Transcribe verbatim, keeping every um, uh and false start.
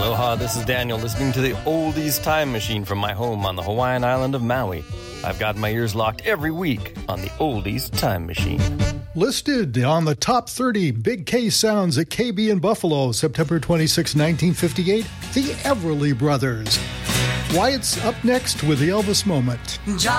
Aloha, this is Daniel listening to the Oldies Time Machine from my home on the Hawaiian island of Maui. I've got my ears locked every week on the Oldies Time Machine. Listed on the top thirty Big K sounds at K B in Buffalo, September twenty-sixth, nineteen fifty-eight, the Everly Brothers. Wyatt's up next with the Elvis Moment.